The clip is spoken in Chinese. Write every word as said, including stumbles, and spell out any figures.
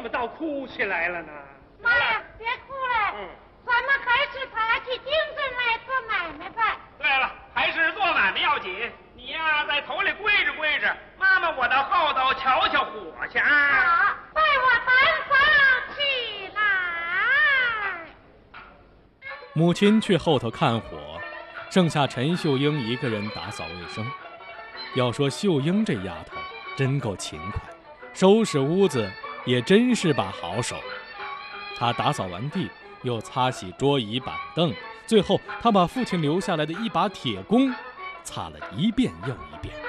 么倒哭起来了呢？ 妈呀，别哭了，嗯，咱们还是爬起精神来做买卖吧。 对了，还是做买卖要紧。你呀，在头里归着归着，妈妈我到后头瞧瞧火去啊。 好，带我单房起来。 母亲去后头看火，剩下陈秀英一个人打扫卫生。要说秀英这丫头真够勤快，收拾屋子也真是把好手。她打扫完地，又擦洗桌椅板凳，最后她把父亲留下来的一把铁弓擦了一遍又一遍。